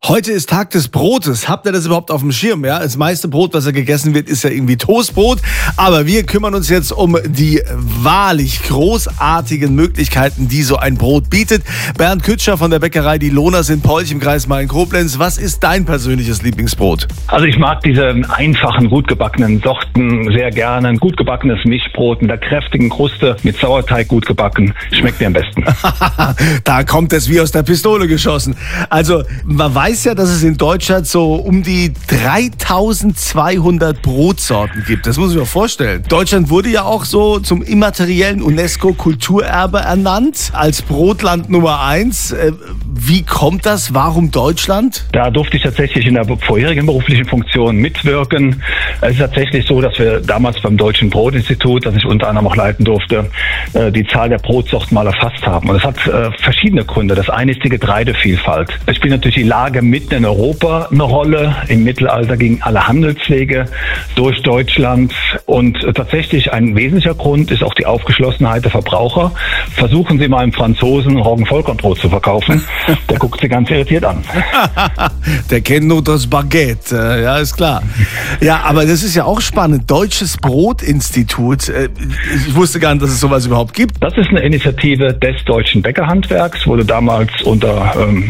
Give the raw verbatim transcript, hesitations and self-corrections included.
Heute ist Tag des Brotes. Habt ihr das überhaupt auf dem Schirm? Ja, das meiste Brot, was ja gegessen wird, ist ja irgendwie Toastbrot. Aber wir kümmern uns jetzt um die wahrlich großartigen Möglichkeiten, die so ein Brot bietet. Bernd Kütscher von der Bäckerei Die Lohners in Polch im Kreis Main-Koblenz. Was ist dein persönliches Lieblingsbrot? Also ich mag diese einfachen, gut gebackenen Sorten sehr gerne. Ein gut gebackenes Mischbrot mit der kräftigen Kruste, mit Sauerteig gut gebacken. Schmeckt mir am besten. Da kommt es wie aus der Pistole geschossen. Also man weiß ja, dass es in Deutschland so um die dreitausendzweihundert Brotsorten gibt. Das muss ich mir vorstellen. Deutschland wurde ja auch so zum immateriellen UNESCO-Kulturerbe ernannt, als Brotland Nummer eins. Wie kommt das? Warum Deutschland? Da durfte ich tatsächlich in der vorherigen beruflichen Funktion mitwirken. Es ist tatsächlich so, dass wir damals beim Deutschen Brotinstitut, das ich unter anderem auch leiten durfte, die Zahl der Brotsorten mal erfasst haben. Und das hat verschiedene Gründe. Das eine ist die Getreidevielfalt. Es spielt natürlich die Lage mitten in Europa eine Rolle. Im Mittelalter gingen alle Handelswege durch Deutschland. Und tatsächlich ein wesentlicher Grund ist auch die Aufgeschlossenheit der Verbraucher. Versuchen Sie mal einem Franzosen Roggen-Vollkornbrot zu verkaufen. Der guckt Sie ganz irritiert an. Der kennt nur das Baguette, ja, ist klar. Ja, aber das ist ja auch spannend. Deutsches Brotinstitut. Ich wusste gar nicht, dass es sowas überhaupt gibt. Das ist eine Initiative des deutschen Bäckerhandwerks, wurde damals unter ähm,